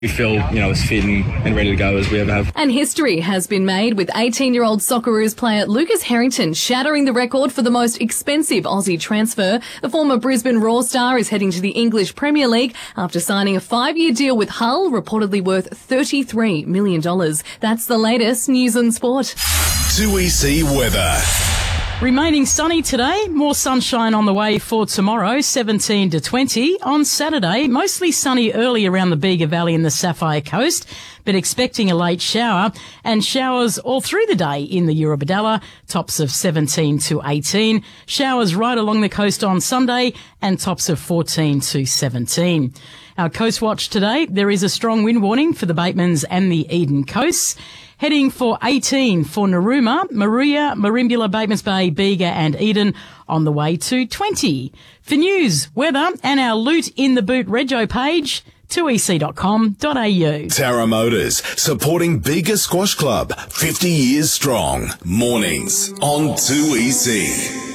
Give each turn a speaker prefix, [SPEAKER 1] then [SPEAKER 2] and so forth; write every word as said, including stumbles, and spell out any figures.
[SPEAKER 1] We feel, you know, as fit and, and ready to go as we ever have.
[SPEAKER 2] And history has been made with eighteen-year-old Socceroos player Lucas Harrington shattering the record for the most expensive Aussie transfer. The former Brisbane Roar star is heading to the English Premier League after signing a five-year deal with Hull, reportedly worth thirty-three million dollars. That's the latest news and sport.
[SPEAKER 3] two E C weather.
[SPEAKER 4] Remaining sunny today, more sunshine on the way for tomorrow, seventeen to twenty. On Saturday, mostly sunny early around the Bega Valley and the Sapphire Coast, but expecting a late shower and showers all through the day in the Eurobodalla, tops of seventeen to eighteen. Showers right along the coast on Sunday and tops of fourteen to seventeen. Our Coast Watch today, there is a strong wind warning for the Batemans and the Eden coasts. Heading for eighteen for Narooma, Maruya, Merimbula, Batemans Bay, Bega and Eden, on the way to twenty. For news, weather and our Loot in the Boot Rego page, two e c dot com dot a u.
[SPEAKER 3] Tara Motors, supporting Bega Squash Club, fifty years strong. Mornings on two E C.